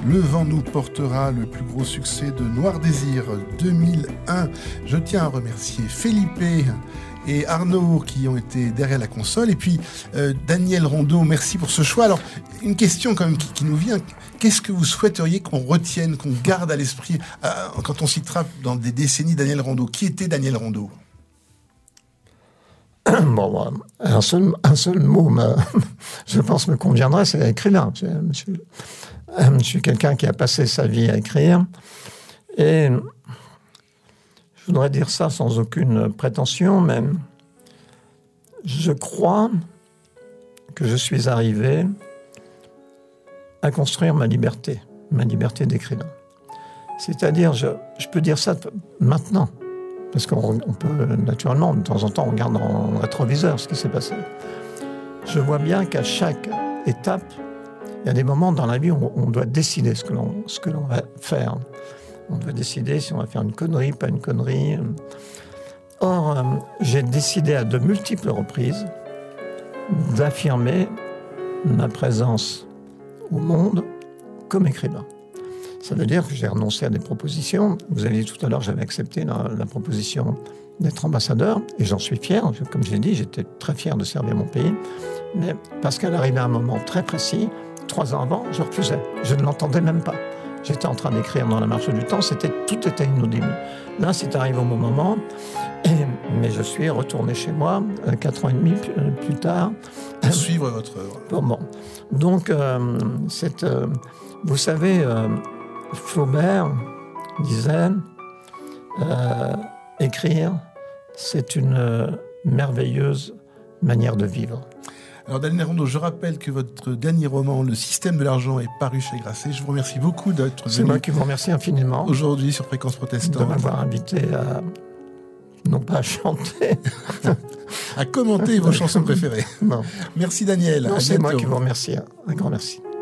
Le vent nous portera, le plus gros succès de Noir Désir 2001. Je tiens à remercier Felipe et Arnaud qui ont été derrière la console. Et puis Daniel Rondeau, merci pour ce choix. Alors, une question quand même qui nous vient. Qu'est-ce que vous souhaiteriez qu'on retienne, qu'on garde à l'esprit quand on citera dans des décennies Daniel Rondeau? Qui était Daniel Rondeau? Bon, un seul mot, je pense, me conviendrait, c'est écrivain. Je suis quelqu'un qui a passé sa vie à écrire. Et je voudrais dire ça sans aucune prétention, mais je crois que je suis arrivé à construire ma liberté d'écrivain. C'est-à-dire, je peux dire ça maintenant, parce qu'on peut, naturellement, de temps en temps, on regarde dans le rétroviseur ce qui s'est passé. Je vois bien qu'à chaque étape, il y a des moments dans la vie où on doit décider ce que l'on va faire. On doit décider si on va faire une connerie, pas une connerie. Or, j'ai décidé à de multiples reprises d'affirmer ma présence au monde comme écrivain. Ça veut dire que j'ai renoncé à des propositions. Vous avez dit tout à l'heure, j'avais accepté la proposition d'être ambassadeur, et j'en suis fier. Comme j'ai dit, j'étais très fier de servir mon pays. Mais parce qu'elle arrivait à un moment très précis, 3 ans avant, je refusais. Je ne l'entendais même pas. J'étais en train d'écrire dans la marche du temps, tout était inaudible. Là, c'est arrivé au bon moment, mais je suis retourné chez moi 4 ans et demi plus tard. Pour suivre votre œuvre. Bon. Donc, vous savez, Flaubert disait écrire, c'est une merveilleuse manière de vivre. Alors Daniel Rondeau, je rappelle que votre dernier roman, Le système de l'argent, est paru chez Grasset. Je vous remercie beaucoup d'être venu. C'est moi qui vous remercie infiniment. Aujourd'hui sur Fréquence Protestante. De m'avoir invité à, non pas à chanter, à commenter vos chansons préférées. Non. Merci Daniel. Non, c'est moi qui vous remercie. Un grand merci.